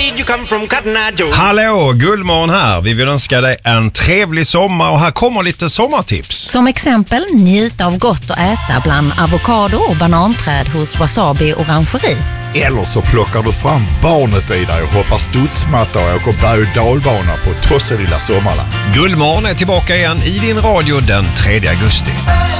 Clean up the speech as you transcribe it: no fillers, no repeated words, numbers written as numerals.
did you come from, Cotton Eye Joe? Hallå, Guldmorgon här. Vi vill önska dig en trevlig sommar och här kommer lite sommartips. Som exempel, njut av gott att äta bland avokado och bananträd hos Wasabi Orangeri. Eller så plockar du fram barnet i dig och hoppar studsmatta och åker berg- och dalbana på Tosselilla Sommarland. Guldmorgon är tillbaka igen i din radio den 3 augusti.